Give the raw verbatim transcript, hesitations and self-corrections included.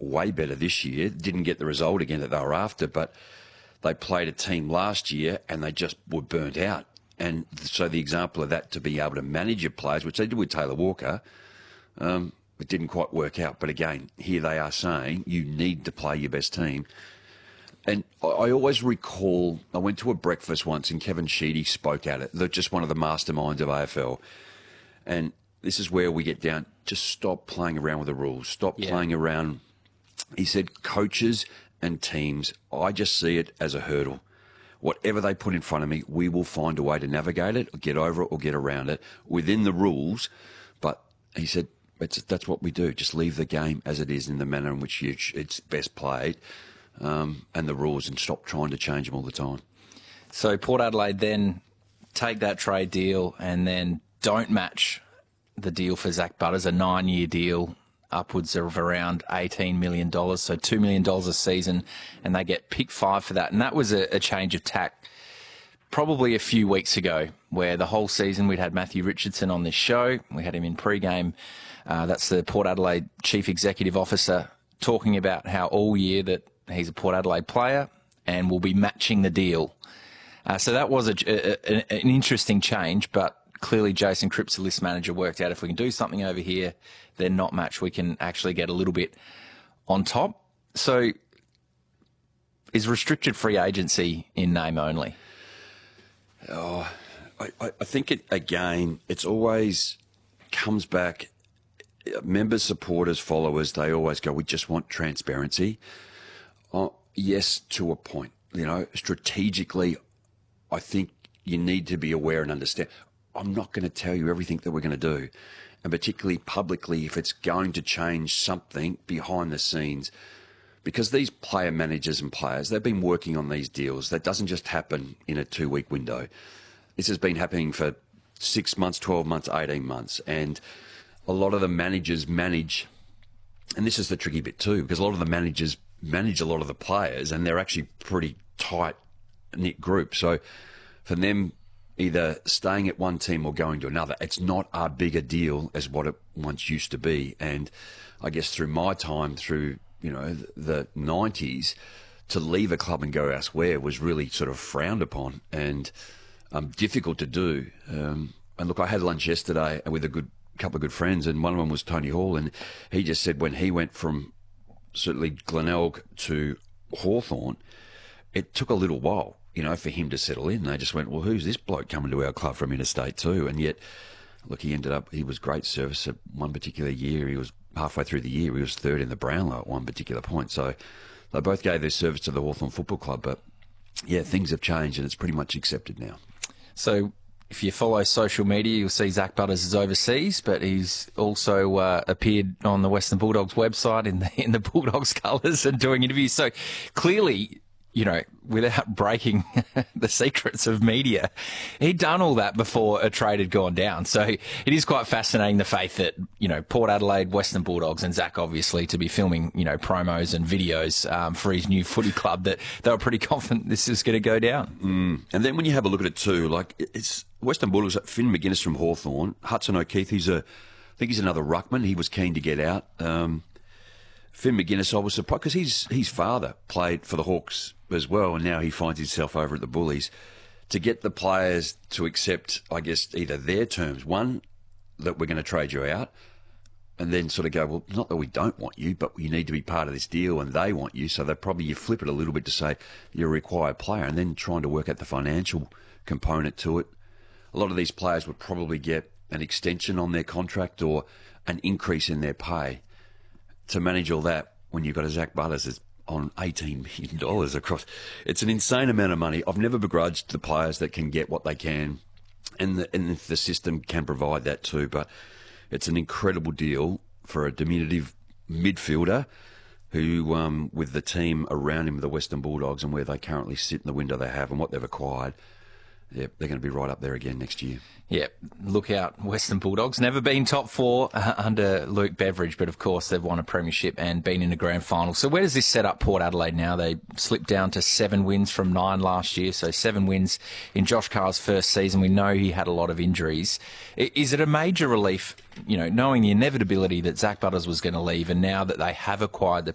way better this year. Didn't get the result again that they were after, but they played a team last year and they just were burnt out. And so the example of that, to be able to manage your players, which they did with Taylor Walker, um, it didn't quite work out. But again, here they are saying you need to play your best team. And I always recall, I went to a breakfast once and Kevin Sheedy spoke at it. They're just one of the masterminds of A F L. And this is where we get down, just stop playing around with the rules. Stop yeah. playing around. He said coaches and teams, I just see it as a hurdle. Whatever they put in front of me, we will find a way to navigate it or get over it or get around it within the rules. But he said, it's, that's what we do. Just leave the game as it is in the manner in which you, it's best played, um, and the rules, and stop trying to change them all the time. So Port Adelaide then take that trade deal and then don't match the deal for Zach Butters, a nine-year deal, upwards of around eighteen million dollars, so two million dollars a season, and they get pick five for that. And that was a, a change of tack probably a few weeks ago, where the whole season we'd had Matthew Richardson on this show. We had him in pre-game. Uh, that's the Port Adelaide Chief Executive Officer, talking about how all year that he's a Port Adelaide player and will be matching the deal. Uh, so that was a, a, an interesting change, but clearly Jason Cripps, the list manager, worked out if we can do something over here, then not match, we can actually get a little bit on top. So is restricted free agency in name only? Oh, I, I think, it again, it's always comes back, members, supporters, followers, they always go, we just want transparency. Oh, yes, to a point. You know, strategically, I think you need to be aware and understand. I'm not going to tell you everything that we're going to do, and particularly publicly if it's going to change something behind the scenes, because these player managers and players, they've been working on these deals. That doesn't just happen in a two-week window. This has been happening for six months, twelve months, eighteen months, and a lot of the managers manage, and this is the tricky bit too, because a lot of the managers manage a lot of the players, and they're actually pretty tight-knit group. So for them, either staying at one team or going to another, it's not a bigger deal as what it once used to be. And I guess through my time, through, you know, the nineties, to leave a club and go elsewhere was really sort of frowned upon and um, difficult to do. Um, and look, I had lunch yesterday with a good couple of good friends, and one of them was Tony Hall, and he just said when he went from certainly Glenelg to Hawthorn, it took a little while, you know, for him to settle in. They just went, well, who's this bloke coming to our club from interstate too? And yet, look, he ended up, he was great service at one particular year. He was halfway through the year, he was third in the Brownlow at one particular point. So they both gave their service to the Hawthorn Football Club. But yeah, things have changed and it's pretty much accepted now. So if you follow social media, you'll see Zach Butters is overseas, but he's also uh, appeared on the Western Bulldogs website in the, in the Bulldogs colours and doing interviews. So clearly, you know, without breaking the secrets of media, he'd done all that before a trade had gone down. So it is quite fascinating, the faith that, you know, Port Adelaide, Western Bulldogs and Zach obviously to be filming, you know, promos and videos um, for his new footy club, that they were pretty confident this is going to go down. Mm. And then when you have a look at it too, like it's Western Bulldogs, Finn McGuinness from Hawthorn, Hudson O'Keefe, he's a, I think he's another ruckman. He was keen to get out. Um, Finn McGuinness, I was surprised because his, his father played for the Hawks as well, and now he finds himself over at the Bullies. To get the players to accept, I guess, either their terms, one, that we're going to trade you out, and then sort of go, well, not that we don't want you, but you need to be part of this deal, and they want you, so they probably, you flip it a little bit to say you're a required player, and then trying to work out the financial component to it. A lot of these players would probably get an extension on their contract or an increase in their pay. To manage all that when you've got a Zach Butters that's on eighteen million dollars across, it's an insane amount of money. I've never begrudged the players that can get what they can, and the, and the system can provide that too, but it's an incredible deal for a diminutive midfielder who, um, with the team around him, the Western Bulldogs, and where they currently sit in the window they have and what they've acquired, yeah, they're going to be right up there again next year. Yeah, look out, Western Bulldogs. Never been top four uh, under Luke Beveridge, but of course they've won a premiership and been in a grand final. So where does this set up Port Adelaide now? They slipped down to seven wins from nine last year, so seven wins in Josh Carr's first season. We know he had a lot of injuries. Is it a major relief, you know, knowing the inevitability that Zach Butters was going to leave, and now that they have acquired the